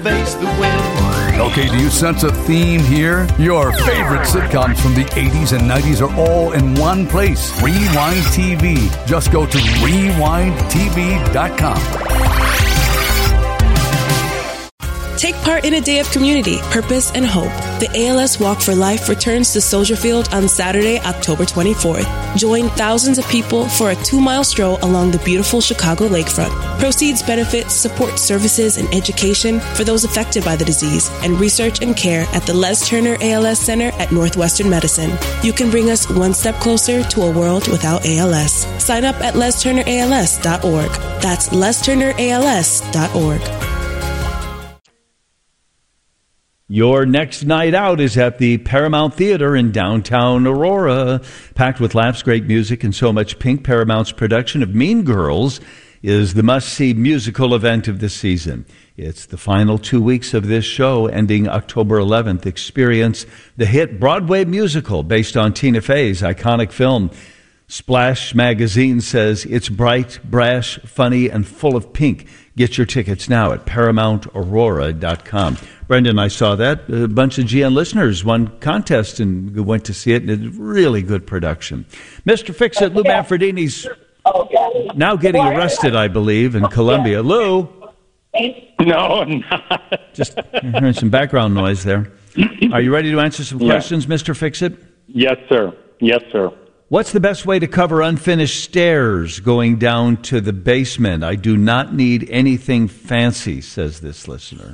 face the wind. Okay, do you sense a theme here? Your favorite sitcoms from the 80s and 90s are all in one place. Rewind TV. Just go to rewindtv.com. Take part in a day of community, purpose, and hope. The ALS Walk for Life returns to Soldier Field on Saturday, October 24th. Join thousands of people for a 2-mile stroll along the beautiful Chicago lakefront. Proceeds benefit support services and education for those affected by the disease and research and care at the Les Turner ALS Center at Northwestern Medicine. You can bring us one step closer to a world without ALS. Sign up at lesturnерals.org. That's lesturnерals.org. Your next night out is at the Paramount Theater in downtown Aurora. Packed with laughs, great music, and so much pink, Paramount's production of Mean Girls is the must-see musical event of the season. It's the final 2 weeks of this show, ending October 11th. Experience the hit Broadway musical based on Tina Fey's iconic film. Splash Magazine says it's bright, brash, funny, and full of pink. Get your tickets now at ParamountAurora.com. Brendan, I saw that. A bunch of GN listeners won contest and went to see it, and it's really good production. Mr. Fix-It, Lou Manfredini's now getting arrested, I believe, in Colombia. Lou? No, I'm not. Just hearing some background noise there. Are you ready to answer some questions, Mr. Fix-It? Yes, sir. Yes, sir. What's the best way to cover unfinished stairs going down to the basement? I do not need anything fancy, says this listener.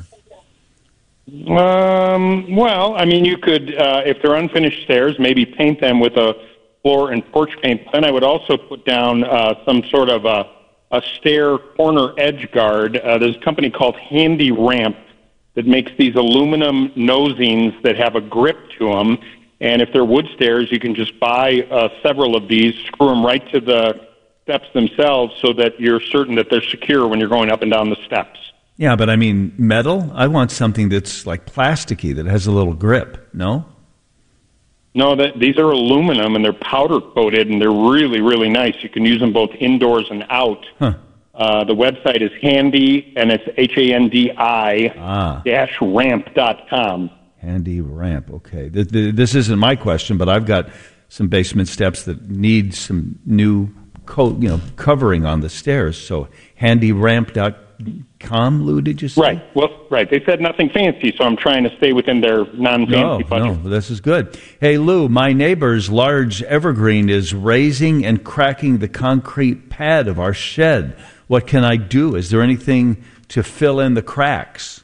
Well, I mean, you could, if they're unfinished stairs, maybe paint them with a floor and porch paint. Then I would also put down some sort of a stair corner edge guard. There's a company called Handy Ramp that makes these aluminum nosings that have a grip to them. And if they're wood stairs, you can just buy several of these, screw them right to the steps themselves so that you're certain that they're secure when you're going up and down the steps. Yeah, but I mean, metal? I want something that's like plasticky, that has a little grip, no? No, these are aluminum, and they're powder-coated, and they're really, really nice. You can use them both indoors and out. Huh. The website is Handy, and it's HANDI-ramp.com. Handy Ramp, okay. This isn't my question, but I've got some basement steps that need some new covering on the stairs. So handyramp.com, Lou, did you say? Right. Well, right. They said nothing fancy, so I'm trying to stay within their non-fancy budget. No, this is good. Hey, Lou, my neighbor's large evergreen is raising and cracking the concrete pad of our shed. What can I do? Is there anything to fill in the cracks?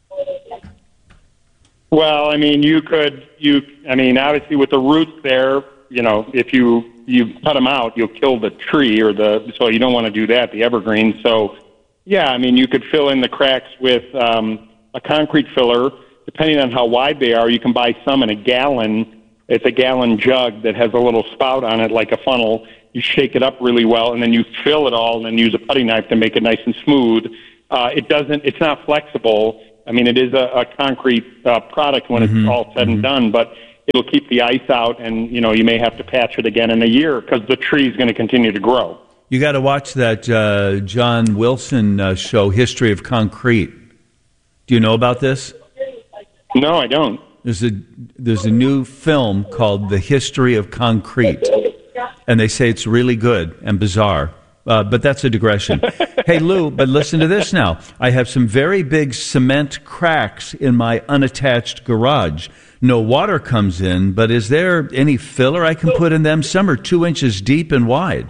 Well, I mean, obviously with the roots there, if you cut them out, you'll kill the tree so you don't want to do that, the evergreen. So, yeah, I mean, you could fill in the cracks with a concrete filler. Depending on how wide they are, you can buy some in a gallon. It's a gallon jug that has a little spout on it like a funnel. You shake it up really well, and then you fill it all and then use a putty knife to make it nice and smooth. It's not flexible. I mean, it is a concrete product when it's all said and done, but it'll keep the ice out, and, you may have to patch it again in a year because the tree is going to continue to grow. You got to watch that John Wilson show, History of Concrete. Do you know about this? No, I don't. There's a new film called The History of Concrete, and they say it's really good and bizarre. But that's a digression. Hey, Lou, but listen to this now. I have some very big cement cracks in my unattached garage. No water comes in, but is there any filler I can put in them? Some are 2 inches deep and wide.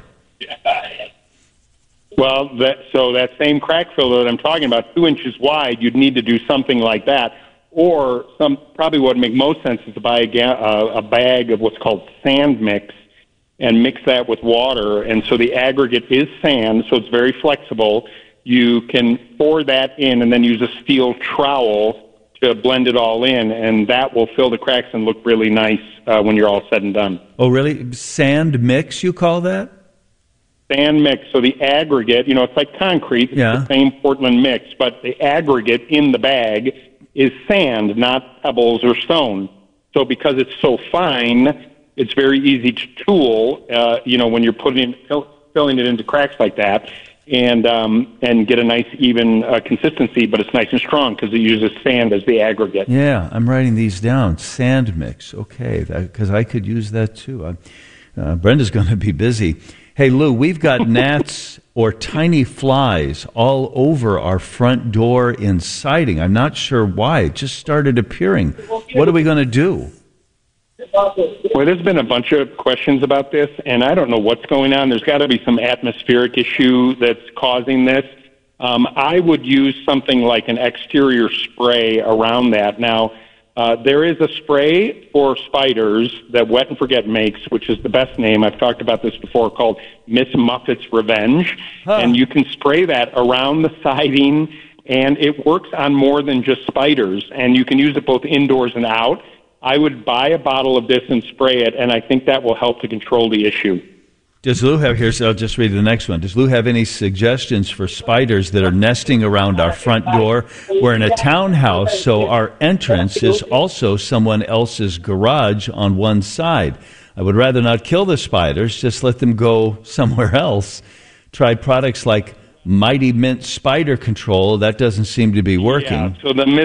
Well, that same crack filler that I'm talking about, 2 inches wide, you'd need to do something like that. Or probably what would make most sense is to buy a bag of what's called sand mix, and mix that with water, and so the aggregate is sand, so it's very flexible. You can pour that in and then use a steel trowel to blend it all in, and that will fill the cracks and look really nice when you're all said and done. Oh, really? Sand mix, you call that? Sand mix, so the aggregate, it's like concrete, it's the same Portland mix, but the aggregate in the bag is sand, not pebbles or stone. So because it's so fine, it's very easy to tool, when you're filling it into cracks like that. and get a nice even consistency, but it's nice and strong because it uses sand as the aggregate. Yeah, I'm writing these down. Sand mix. Okay, because I could use that too. Brenda's going to be busy. Hey, Lou, we've got gnats or tiny flies all over our front door in siding. I'm not sure why. It just started appearing. What are we going to do? Well, there's been a bunch of questions about this, and I don't know what's going on. There's got to be some atmospheric issue that's causing this. I would use something like an exterior spray around that. Now, there is a spray for spiders that Wet and Forget makes, which is the best name. I've talked about this before, called Miss Muffet's Revenge. And you can spray that around the siding, and it works on more than just spiders. And you can use it both indoors and out. I would buy a bottle of this and spray it, and I think that will help to control the issue. Does Lou have, I'll just read the next one. Does Lou have any suggestions for spiders that are nesting around our front door? We're in a townhouse, so our entrance is also someone else's garage on one side. I would rather not kill the spiders, just let them go somewhere else. Tried products like Mighty Mint Spider Control. That doesn't seem to be working. Yeah, so the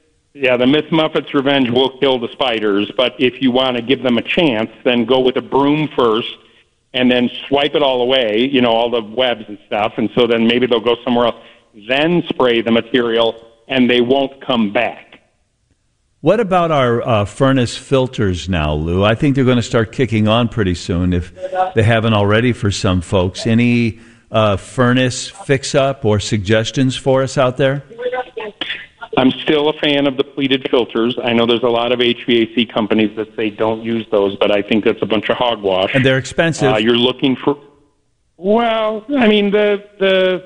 Miss Muffet's Revenge will kill the spiders, but if you want to give them a chance, then go with a broom first, and then swipe it all away, all the webs and stuff, and so then maybe they'll go somewhere else. Then spray the material, and they won't come back. What about our furnace filters now, Lou? I think they're going to start kicking on pretty soon, if they haven't already for some folks. Any furnace fix-up or suggestions for us out there? I'm still a fan of the pleated filters. I know there's a lot of HVAC companies that say don't use those, but I think that's a bunch of hogwash. And they're expensive. You're looking for... Well, I mean, the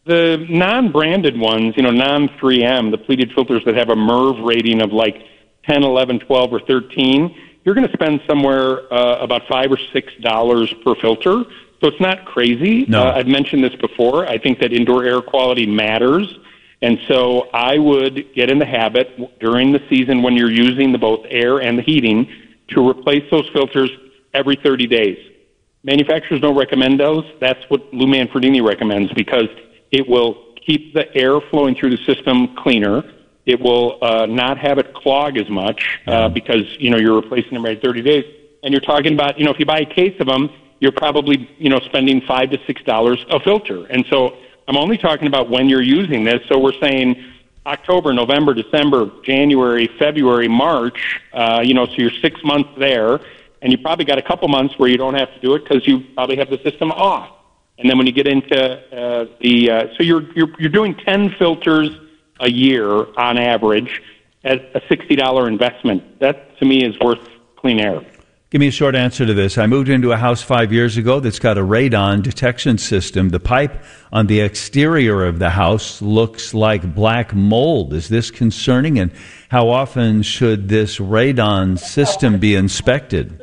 non-branded ones, non-3M, the pleated filters that have a MERV rating of like 10, 11, 12, or 13, you're going to spend somewhere about $5 or $6 per filter. So it's not crazy. No. I've mentioned this before. I think that indoor air quality matters. And so I would get in the habit during the season when you're using the both air and the heating to replace those filters every 30 days. Manufacturers don't recommend those. That's what Lou Manfredini recommends because it will keep the air flowing through the system cleaner. It will not have it clog as much because, you're replacing them every 30 days. And you're talking about, if you buy a case of them, you're probably, spending $5 to $6 a filter. And so I'm only talking about when you're using this. So we're saying October, November, December, January, February, March, so you're 6 months there. And you probably got a couple months where you don't have to do it because you probably have the system off. And then when you get into so you're doing 10 filters a year on average at a $60 investment. That, to me, is worth clean air. Give me a short answer to this. I moved into a house 5 years ago that's got a radon detection system. The pipe on the exterior of the house looks like black mold. Is this concerning? And how often should this radon system be inspected?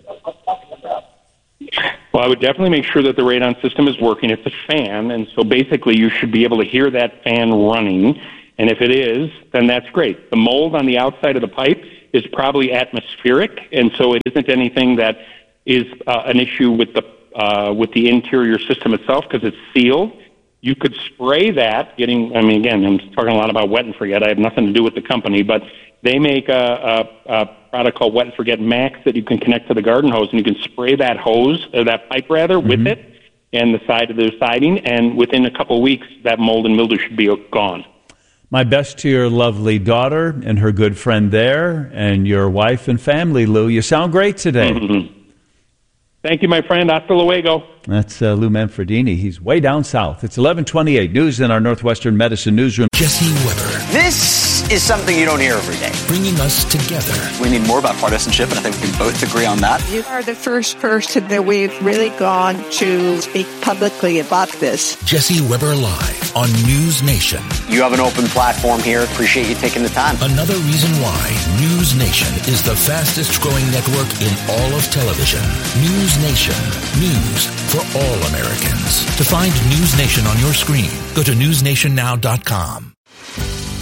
Well, I would definitely make sure that the radon system is working. It's a fan, and so basically you should be able to hear that fan running. And if it is, then that's great. The mold on the outside of the pipe is probably atmospheric, and so it isn't anything that is an issue with the interior system itself because it's sealed. You could spray that. Again, I'm talking a lot about Wet and Forget. I have nothing to do with the company, but they make a product called Wet and Forget Max that you can connect to the garden hose, and you can spray that pipe with it and the side of the siding, and within a couple of weeks, that mold and mildew should be gone. My best to your lovely daughter and her good friend there and your wife and family, Lou. You sound great today. Mm-hmm. Thank you, my friend. Hasta luego. That's Lou Manfredini. He's way down south. It's 11:28. News in our Northwestern Medicine newsroom. Jesse Weber. This is something you don't hear every day. Bringing us together. We need more about partisanship, and I think we can both agree on that. You are the first person that we've really gone to speak publicly about this. Jesse Weber Live on News Nation. You have an open platform here. Appreciate you taking the time. Another reason why News Nation is the fastest growing network in all of television. News Nation. News for all Americans. To find News Nation on your screen, go to newsnationnow.com.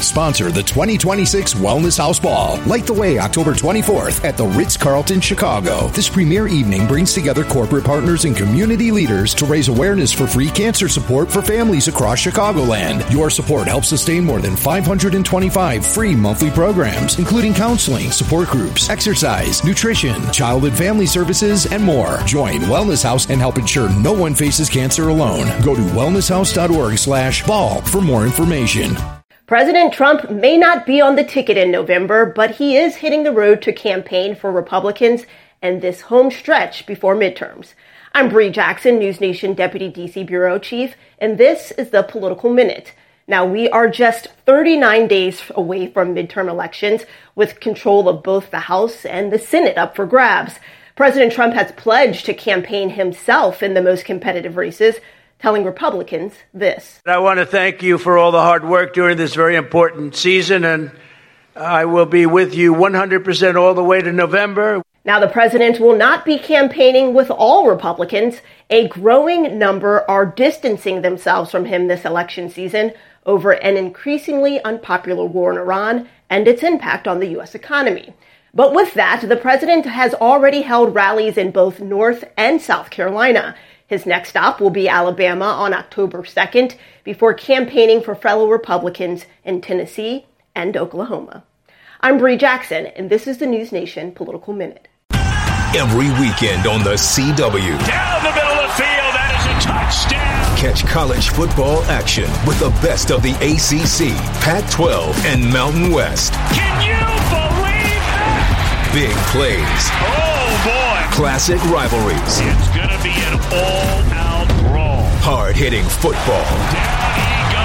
sponsor the 2026 Wellness House Ball. Light the way October 24th at the Ritz-Carlton Chicago. This premier evening brings together corporate partners and community leaders to raise awareness for free cancer support for families across Chicagoland. Your support helps sustain more than 525 free monthly programs, including counseling, support groups, exercise, nutrition, child and family services, and more. Join Wellness House and help ensure no one faces cancer alone. Go to wellnesshouse.org/ball for more information. President Trump may not be on the ticket in November, but he is hitting the road to campaign for Republicans and this home stretch before midterms. I'm Bree Jackson, News Nation Deputy D.C. Bureau Chief, and this is the Political Minute. Now, we are just 39 days away from midterm elections, with control of both the House and the Senate up for grabs. President Trump has pledged to campaign himself in the most competitive races, telling Republicans this. I want to thank you for all the hard work during this very important season, and I will be with you 100% all the way to November. Now, the president will not be campaigning with all Republicans. A growing number are distancing themselves from him this election season over an increasingly unpopular war in Iran and its impact on the U.S. economy. But with that, the president has already held rallies in both North and South Carolina. His next stop will be Alabama on October 2nd, before campaigning for fellow Republicans in Tennessee and Oklahoma. I'm Bree Jackson, and this is the News Nation Political Minute. Every weekend on the CW. Down the middle of the field, that is a touchdown. Catch college football action with the best of the ACC, Pac-12, and Mountain West. Can you believe that? Big plays. Oh, boy. Classic rivalries. It's going to be an all-out brawl. Hard-hitting football. Down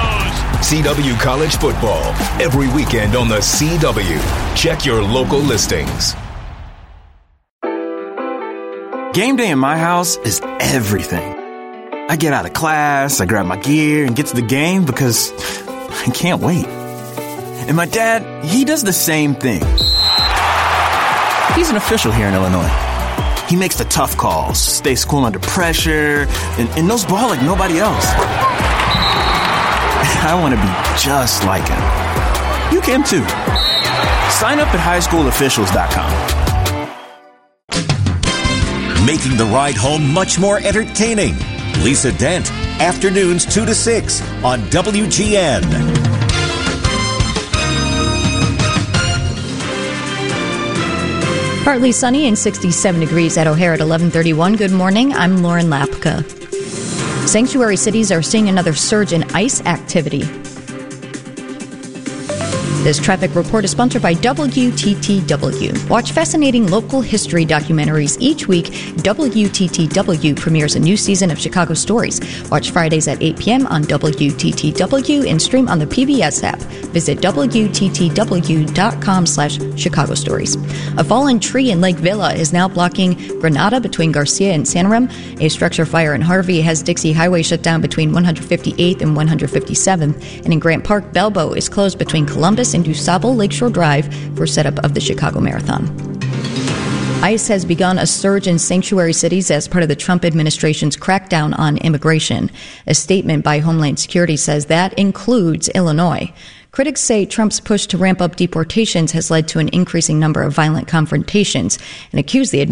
he goes. CW College Football. Every weekend on the CW. Check your local listings. Game day in my house is everything. I get out of class, I grab my gear, and get to the game because I can't wait. And my dad, he does the same thing. He's an official here in Illinois. He makes the tough calls, stays cool under pressure, and knows ball like nobody else. I want to be just like him. You can too. Sign up at highschoolofficials.com. Making the ride home much more entertaining. Lisa Dent, afternoons 2 to 6 on WGN. Partly sunny and 67 degrees at O'Hare at 11:31. Good morning. I'm Lauren Lapka. Sanctuary cities are seeing another surge in ICE activity. This traffic report is sponsored by WTTW. Watch fascinating local history documentaries each week. WTTW premieres a new season of Chicago Stories. Watch Fridays at 8 p.m. on WTTW and stream on the PBS app. Visit WTTW.com/Chicago Stories. A fallen tree in Lake Villa is now blocking Granada between Garcia and Santarem. A structure fire in Harvey has Dixie Highway shut down between 158th and 157th. And in Grant Park, Belbo is closed between Columbus and DuSable Lakeshore Drive for setup of the Chicago Marathon. ICE has begun a surge in sanctuary cities as part of the Trump administration's crackdown on immigration. A statement by Homeland Security says that includes Illinois. Critics say Trump's push to ramp up deportations has led to an increasing number of violent confrontations and accuse the